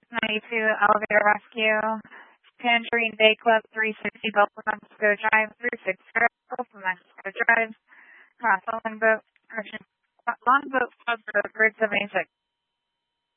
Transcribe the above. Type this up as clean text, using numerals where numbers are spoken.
92 Elevator Rescue, Tangerine Bay Club, 360 Gulf of Mexico Drive, 360 Gulf of Mexico Drive, Longboat Club Road, Bridge 76.